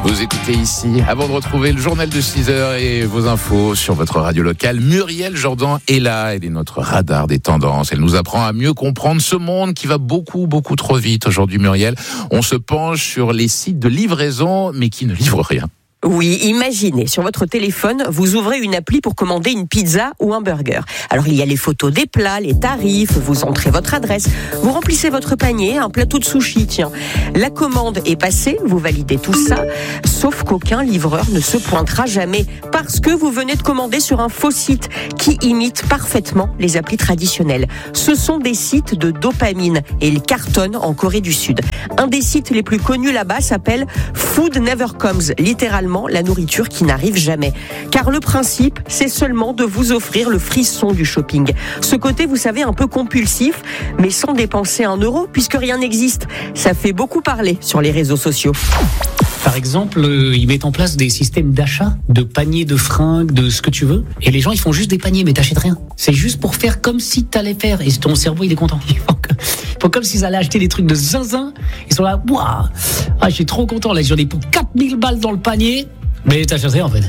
Vous écoutez ici, avant de retrouver le journal de 6h et vos infos sur votre radio locale, Muriel Jourdan est là, elle est notre radar des tendances. Elle nous apprend à mieux comprendre ce monde qui va beaucoup trop vite. Aujourd'hui, Muriel, on se penche sur les sites de livraison, mais qui ne livrent rien. Oui, imaginez, sur votre téléphone, vous ouvrez une appli pour commander une pizza ou un burger. Alors, il y a les photos des plats, les tarifs, vous entrez votre adresse, vous remplissez votre panier, un plateau de sushi, tiens. La commande est passée, vous validez tout ça, sauf qu'aucun livreur ne se pointera jamais parce que vous venez de commander sur un faux site qui imite parfaitement les applis traditionnelles. Ce sont des sites de dopamine et ils cartonnent en Corée du Sud. Un des sites les plus connus là-bas s'appelle Food Never Comes, littéralement la nourriture qui n'arrive jamais. Car le principe, c'est seulement de vous offrir le frisson du shopping. Ce côté, vous savez, un peu compulsif, mais sans dépenser €1, puisque rien n'existe. Ça fait beaucoup parler sur les réseaux sociaux. Par exemple, ils mettent en place des systèmes d'achat, de paniers de fringues, de ce que tu veux. Et les gens, ils font juste des paniers, mais t'achètes rien. C'est juste pour faire comme si t'allais faire. Et ton cerveau, il est content. Ils font comme s'ils allaient acheter des trucs de zinzin. Ils sont là, waouh, je suis trop content. Là, j'en ai pour 4000 balles dans le panier. Mais t'achètes rien, en fait.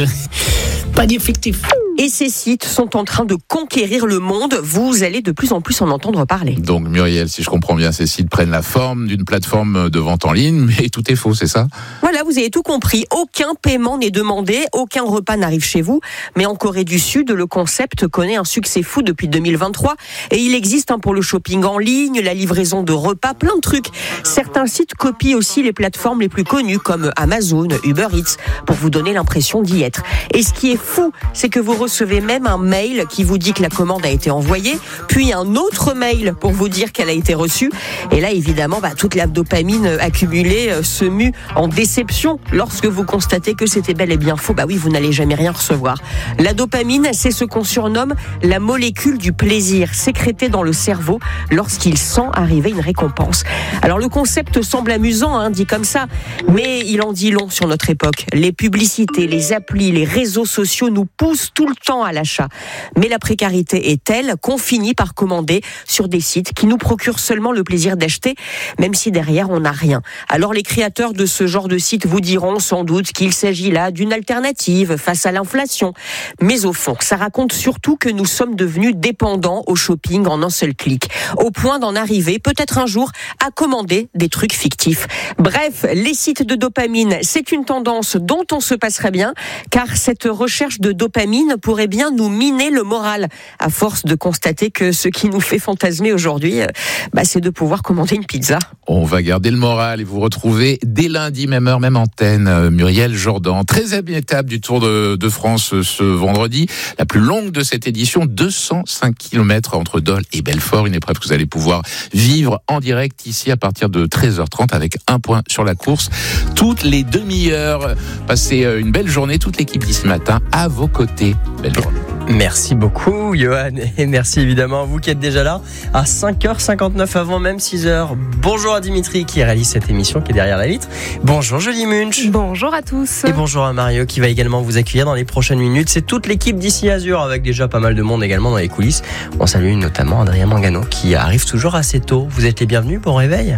Panier fictif. Et ces sites sont en train de conquérir le monde. Vous allez de plus en plus en entendre parler. Donc Muriel, si je comprends bien, ces sites prennent la forme d'une plateforme de vente en ligne, mais tout est faux, c'est ça ? Voilà, vous avez tout compris. Aucun paiement n'est demandé, aucun repas n'arrive chez vous. Mais en Corée du Sud, le concept connaît un succès fou depuis 2023. Et il existe pour le shopping en ligne, la livraison de repas, plein de trucs. Certains sites copient aussi les plateformes les plus connues comme Amazon, Uber Eats, pour vous donner l'impression d'y être. Et ce qui est fou, c'est que vous recevez même un mail qui vous dit que la commande a été envoyée, puis un autre mail pour vous dire qu'elle a été reçue. Et là, évidemment, toute la dopamine accumulée se mue en déception lorsque vous constatez que c'était bel et bien faux. Oui, vous n'allez jamais rien recevoir. La dopamine, c'est ce qu'on surnomme la molécule du plaisir, sécrétée dans le cerveau lorsqu'il sent arriver une récompense. Alors, le concept semble amusant, dit comme ça, mais il en dit long sur notre époque. Les publicités, les applis, les réseaux sociaux nous poussent tout le temps à l'achat. Mais la précarité est telle qu'on finit par commander sur des sites qui nous procurent seulement le plaisir d'acheter, même si derrière on n'a rien. Alors les créateurs de ce genre de site vous diront sans doute qu'il s'agit là d'une alternative face à l'inflation. Mais au fond, ça raconte surtout que nous sommes devenus dépendants au shopping en un seul clic, au point d'en arriver peut-être un jour à commander des trucs fictifs. Bref, les sites de dopamine, c'est une tendance dont on se passerait bien, car cette recherche de dopamine pourrait bien nous miner le moral, à force de constater que ce qui nous fait fantasmer aujourd'hui, c'est de pouvoir commander une pizza. On va garder le moral et vous retrouver dès lundi, même heure, même antenne. Muriel Jourdan, 13e étape du Tour de France ce vendredi, la plus longue de cette édition, 205 km entre Dole et Belfort, une épreuve que vous allez pouvoir vivre en direct ici à partir de 13h30 avec un point sur la course. Toutes les demi-heures, passez une belle journée, toute l'équipe d'ici matin à vos côtés. Belle journée. Merci beaucoup, Johan, et merci évidemment à vous qui êtes déjà là à 5h59 avant même 6h. Bonjour à Dimitri qui réalise cette émission, qui est derrière la vitre. Bonjour Julie Munch. Bonjour à tous. Et bonjour à Mario qui va également vous accueillir dans les prochaines minutes. C'est toute l'équipe d'ici Azur avec déjà pas mal de monde également dans les coulisses. On salue notamment Adrien Mangano qui arrive toujours assez tôt. Vous êtes les bienvenus, bon réveil.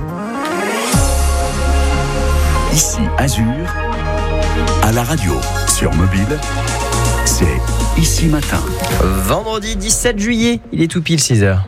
Ici Azur, à la radio, sur mobile, c'est Ici Matin. Vendredi 17 juillet, il est tout pile 6h.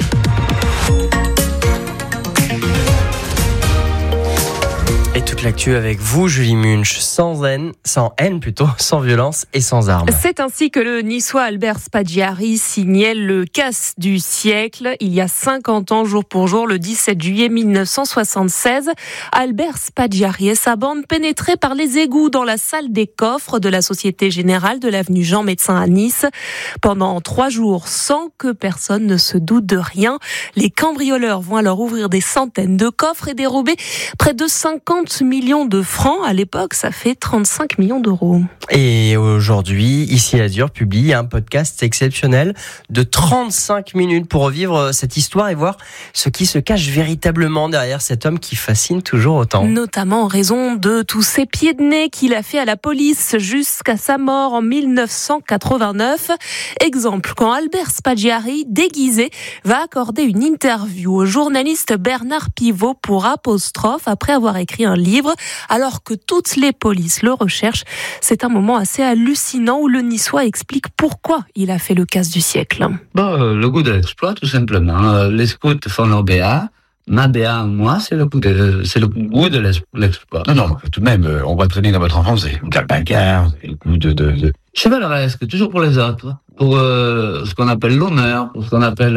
Et toute l'actu avec vous, Julie Munch, sans violence et sans armes. C'est ainsi que le Niçois Albert Spaggiari signait le casse du siècle. Il y a 50 ans, jour pour jour, le 17 juillet 1976, Albert Spaggiari et sa bande pénétraient par les égouts dans la salle des coffres de la Société Générale de l'avenue Jean Médecin à Nice. Pendant 3 jours, sans que personne ne se doute de rien, les cambrioleurs vont alors ouvrir des centaines de coffres et dérober près de 50 millions de francs. À l'époque, ça fait 35 millions d'euros. Et aujourd'hui, Ici Azur publie un podcast exceptionnel de 35 minutes pour revivre cette histoire et voir ce qui se cache véritablement derrière cet homme qui fascine toujours autant. Notamment en raison de tous ces pieds de nez qu'il a fait à la police jusqu'à sa mort en 1989. Exemple, quand Albert Spaggiari, déguisé, va accorder une interview au journaliste Bernard Pivot pour Apostrophe après avoir écrit un livre poursuivre alors que toutes les polices le recherchent. C'est un moment assez hallucinant où le Niçois explique pourquoi il a fait le casse du siècle. Le goût de l'exploit, tout simplement. Les scouts font leur BA. Ma BA, moi, c'est le goût de l'exploit. Non, tout de même, on va traîner dans votre enfance, c'est le bagarre, c'est le goût de... Chevaleresque, toujours pour les autres. Pour ce qu'on appelle l'honneur, pour ce qu'on appelle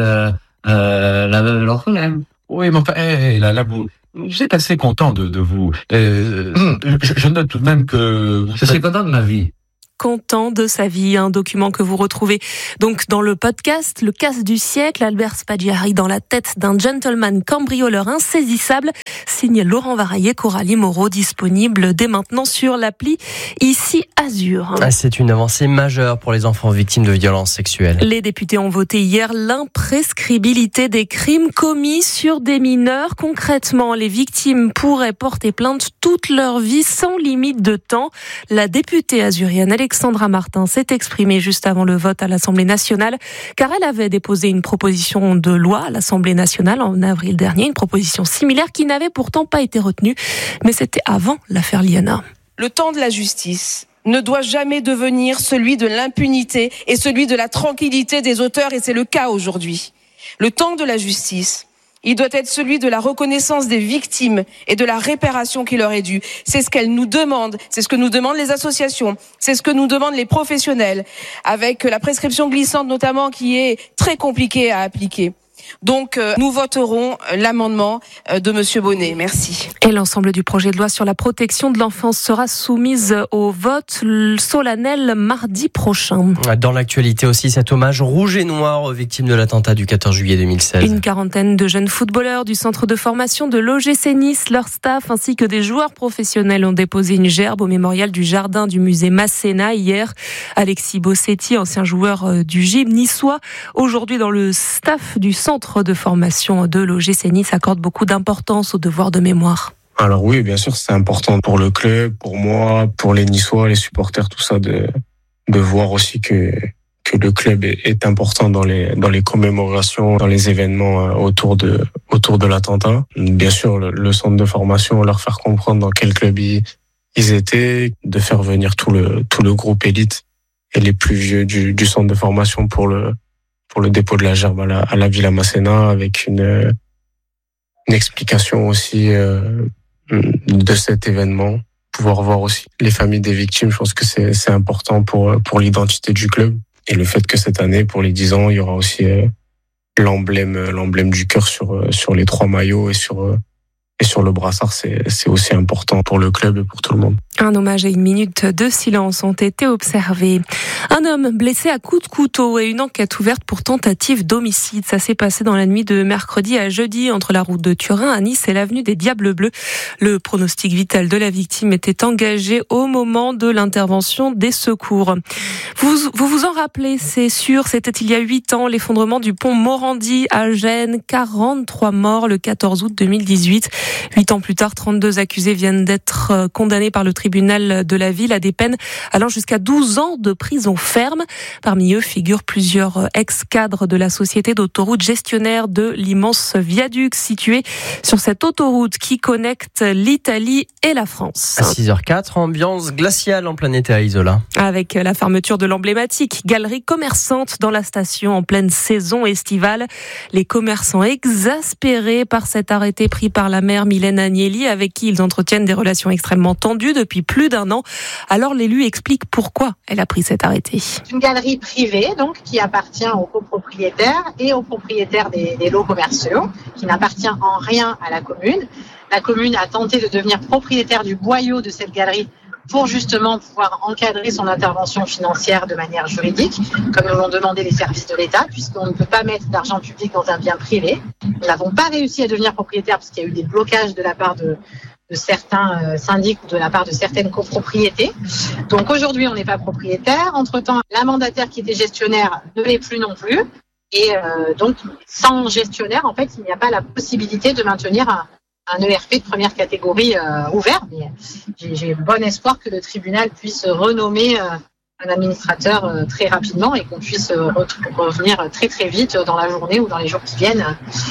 l'orphelin. Oui, mais enfin, là, vous êtes assez content de vous. Je note tout de même que... Je suis content de ma vie. Content de sa vie, un document que vous retrouvez donc dans le podcast Le casse du siècle, Albert Spaggiari dans la tête d'un gentleman cambrioleur insaisissable, signé Laurent Varaillet, Coralie Moreau, disponible dès maintenant sur l'appli Ici Azur. C'est une avancée majeure pour les enfants victimes de violences sexuelles. Les députés ont voté hier l'imprescriptibilité des crimes commis sur des mineurs. Concrètement, les victimes pourraient porter plainte toute leur vie sans limite de temps. La députée azurienne Alexandra Martin s'est exprimée juste avant le vote à l'Assemblée nationale, car elle avait déposé une proposition de loi à l'Assemblée nationale en avril dernier, une proposition similaire qui n'avait pourtant pas été retenue, mais c'était avant l'affaire Liana. Le temps de la justice ne doit jamais devenir celui de l'impunité et celui de la tranquillité des auteurs, et c'est le cas aujourd'hui. Le temps de la justice, il doit être celui de la reconnaissance des victimes et de la réparation qui leur est due. C'est ce qu'elles nous demandent, c'est ce que nous demandent les associations, c'est ce que nous demandent les professionnels, avec la prescription glissante notamment qui est très compliquée à appliquer. Donc nous voterons l'amendement de Monsieur Bonnet. Merci. Et l'ensemble du projet de loi sur la protection de l'enfance sera soumise au vote solennel mardi prochain. Dans l'actualité aussi, cet hommage rouge et noir aux victimes de l'attentat du 14 juillet 2016. Une quarantaine de jeunes footballeurs du centre de formation de l'OGC Nice, leur staff ainsi que des joueurs professionnels ont déposé une gerbe au mémorial du jardin du musée Masséna hier. Alexis Bossetti, ancien joueur du gym niçois, aujourd'hui dans le staff du centre de formation de l'OGC Nice, accorde beaucoup d'importance au devoir de mémoire. Alors oui, bien sûr, c'est important pour le club, pour moi, pour les Niçois, les supporters, tout ça, de voir aussi que le club est important dans les commémorations, dans les événements autour de l'attentat. Bien sûr, le centre de formation, leur faire comprendre dans quel club ils étaient, de faire venir tout le groupe élite et les plus vieux du centre de formation pour le dépôt de la gerbe à la Villa Masséna, avec une explication aussi de cet événement. Pouvoir voir aussi les familles des victimes, je pense que c'est important pour l'identité du club. Et le fait que cette année, pour les 10 ans, il y aura aussi l'emblème du cœur sur les 3 maillots et sur le brassard, c'est aussi important pour le club et pour tout le monde. Un hommage et une minute de silence ont été observés. Un homme blessé à coups de couteau et une enquête ouverte pour tentative d'homicide. Ça s'est passé dans la nuit de mercredi à jeudi entre la route de Turin à Nice et l'avenue des Diables Bleus. Le pronostic vital de la victime était engagé au moment de l'intervention des secours. Vous vous en rappelez, c'est sûr, c'était il y a 8 ans, l'effondrement du pont Morandi à Gênes. 43 morts le 14 août 2018. 8 ans plus tard, 32 accusés viennent d'être condamnés par le tribunal de la ville à des peines allant jusqu'à 12 ans de prison ferme. Parmi eux figurent plusieurs ex-cadres de la société d'autoroute gestionnaire de l'immense viaduc situé sur cette autoroute qui connecte l'Italie et la France. À 6h04, ambiance glaciale en plein été à Isola. Avec la fermeture de l'emblématique galerie commerçante dans la station en pleine saison estivale. Les commerçants exaspérés par cet arrêté pris par la maire Mylène Agnelli, avec qui ils entretiennent des relations extrêmement tendues depuis plus d'1 an. Alors l'élu explique pourquoi elle a pris cet arrêté. C'est une galerie privée donc qui appartient aux copropriétaires et aux propriétaires des lots commerciaux, qui n'appartient en rien à la commune. La commune a tenté de devenir propriétaire du boyau de cette galerie pour justement pouvoir encadrer son intervention financière de manière juridique, comme nous l'ont demandé les services de l'État, puisqu'on ne peut pas mettre d'argent public dans un bien privé. Nous n'avons pas réussi à devenir propriétaire parce qu'il y a eu des blocages de la part de certains syndics ou de la part de certaines copropriétés. Donc aujourd'hui, on n'est pas propriétaire. Entre-temps, la mandataire qui était gestionnaire ne l'est plus non plus. Et donc, sans gestionnaire, en fait, il n'y a pas la possibilité de maintenir un ERP de première catégorie ouvert. Mais j'ai bon espoir que le tribunal puisse renommer un administrateur très rapidement et qu'on puisse revenir très très vite dans la journée ou dans les jours qui viennent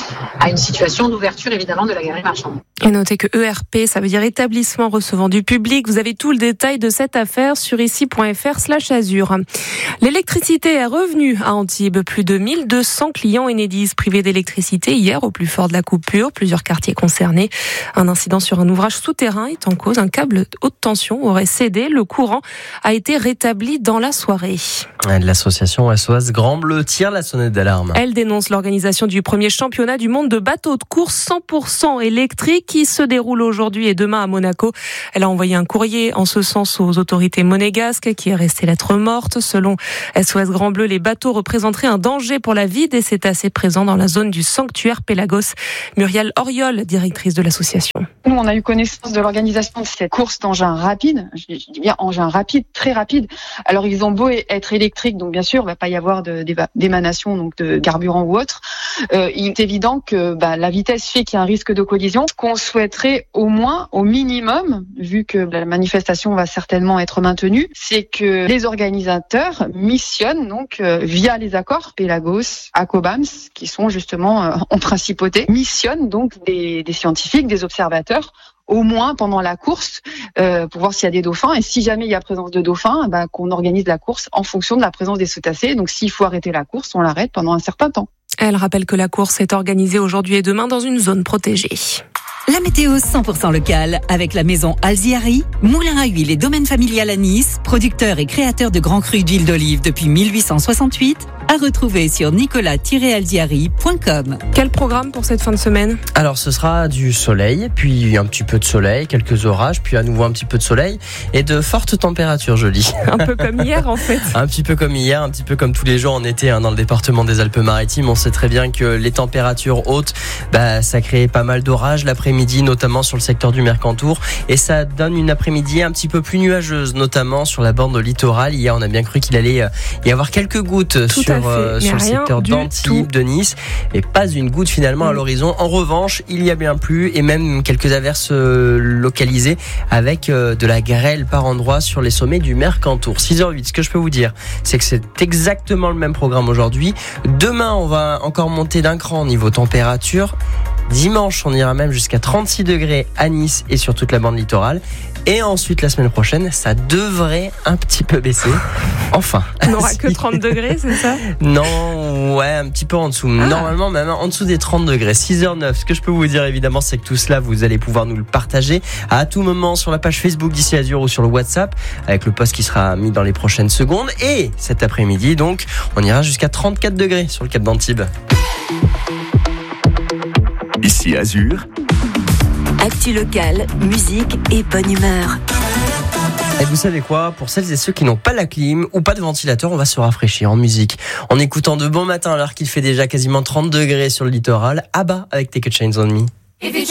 à une situation d'ouverture évidemment de la galerie marchande. Et notez que ERP, ça veut dire établissement recevant du public. Vous avez tout le détail de cette affaire sur ici.fr/azur. L'électricité est revenue à Antibes. Plus de 1200 clients Enedis privés d'électricité hier au plus fort de la coupure. Plusieurs quartiers concernés. Un incident sur un ouvrage souterrain est en cause. Un câble haute tension aurait cédé. Le courant a été rétabli dans la soirée. L'association SOS Grand Bleu tire la sonnette d'alarme. Elle dénonce l'organisation du premier championnat du monde de bateaux de course 100% électrique qui se déroule aujourd'hui et demain à Monaco. Elle a envoyé un courrier en ce sens aux autorités monégasques qui est restée lettre morte. Selon SOS Grand Bleu, les bateaux représenteraient un danger pour la vie des cétacés présents dans la zone du sanctuaire Pélagos. Muriel Auriol, directrice de l'association. Nous, on a eu connaissance de l'organisation de cette course d'engins rapides. Je dis bien engins rapides, très rapides. Alors, ils ont beau être électriques, donc bien sûr, il ne va pas y avoir d'émanation donc de carburant ou autre. Il est évident que la vitesse fait qu'il y a un risque de collision. Ce qu'on souhaiterait au moins, au minimum, vu que la manifestation va certainement être maintenue, c'est que les organisateurs missionnent donc via les accords Pélagos, Acobams, qui sont justement en principauté, missionnent donc des scientifiques, des observateurs, au moins pendant la course, pour voir s'il y a des dauphins. Et si jamais il y a présence de dauphins, qu'on organise la course en fonction de la présence des cétacés. Donc s'il faut arrêter la course, on l'arrête pendant un certain temps. Elle rappelle que la course est organisée aujourd'hui et demain dans une zone protégée. La météo 100% locale avec la maison Alziari, moulin à huile et domaine familial à Nice, producteur et créateur de grands crus d'huile d'olive depuis 1868, à retrouver sur nicolas-alziari.com. Quel programme pour cette fin de semaine ? Alors ce sera du soleil, puis un petit peu de soleil, quelques orages, puis à nouveau un petit peu de soleil et de fortes températures jolies. Un peu comme hier en fait. Un petit peu comme hier, un petit peu comme tous les jours en été dans le département des Alpes-Maritimes. On sait très bien que les températures hautes, ça crée pas mal d'orages l'après-midi, notamment sur le secteur du Mercantour, et ça donne une après-midi un petit peu plus nuageuse, notamment sur la bande littorale. Hier on a bien cru qu'il allait y avoir quelques gouttes sur le secteur d'Antibes, de Nice, et pas une goutte finalement à l'horizon. En revanche, il y a bien plu et même quelques averses localisées avec de la grêle par endroits sur les sommets du Mercantour. 6h08, ce que je peux vous dire, c'est que c'est exactement le même programme aujourd'hui. Demain, on va encore monter d'un cran niveau température. Dimanche, on ira même jusqu'à 36 degrés à Nice et sur toute la bande littorale. Et ensuite, la semaine prochaine, ça devrait un petit peu baisser. Enfin. On n'aura que 30 degrés, c'est ça ? Non, ouais, un petit peu en dessous. Normalement, même en dessous des 30 degrés. 6h09. Ce que je peux vous dire, évidemment, c'est que tout cela, vous allez pouvoir nous le partager à tout moment sur la page Facebook d'Ici Azur ou sur le WhatsApp, avec le post qui sera mis dans les prochaines secondes. Et cet après-midi, donc, on ira jusqu'à 34 degrés sur le Cap d'Antibes. Ici Azur. Actu locale, musique et bonne humeur. Et vous savez quoi ? Pour celles et ceux qui n'ont pas la clim ou pas de ventilateur, on va se rafraîchir en musique. En écoutant de Bon Matin alors qu'il fait déjà quasiment 30 degrés sur le littoral. Abba avec Take a Chance on Me.